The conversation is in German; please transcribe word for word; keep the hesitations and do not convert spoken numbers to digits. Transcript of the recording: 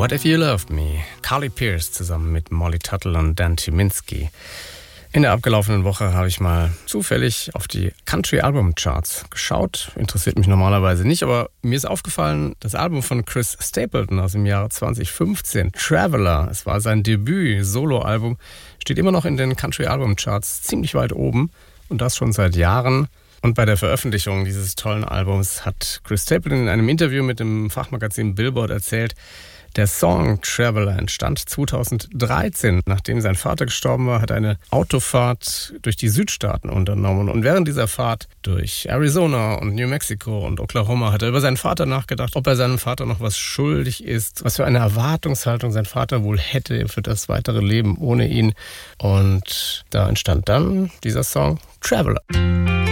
What If You Loved Me? Carly Pearce zusammen mit Molly Tuttle und Dan Tyminski. In der abgelaufenen Woche habe ich mal zufällig auf die Country-Album-Charts geschaut. Interessiert mich normalerweise nicht, aber mir ist aufgefallen, das Album von Chris Stapleton aus dem Jahre zwanzig fünfzehn, Traveler, es war sein Debüt-Solo-Album, steht immer noch in den Country-Album-Charts ziemlich weit oben und das schon seit Jahren. Und bei der Veröffentlichung dieses tollen Albums hat Chris Stapleton in einem Interview mit dem Fachmagazin Billboard erzählt, der Song Traveler entstand zweitausenddreizehn. Nachdem sein Vater gestorben war, hat er eine Autofahrt durch die Südstaaten unternommen. Und während dieser Fahrt durch Arizona und New Mexico und Oklahoma hat er über seinen Vater nachgedacht, ob er seinem Vater noch was schuldig ist, was für eine Erwartungshaltung sein Vater wohl hätte für das weitere Leben ohne ihn. Und da entstand dann dieser Song Traveler.